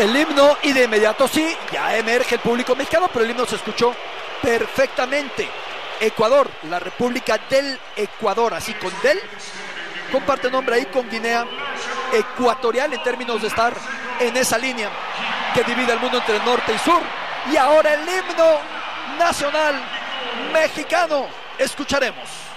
el himno y de inmediato sí, ya emerge el público mexicano, pero el himno se escuchó perfectamente. Ecuador, la República del Ecuador, así con del, comparte nombre ahí con Guinea Ecuatorial en términos de estar en esa línea que divide el mundo entre norte y sur. Y ahora el himno nacional mexicano, escucharemos.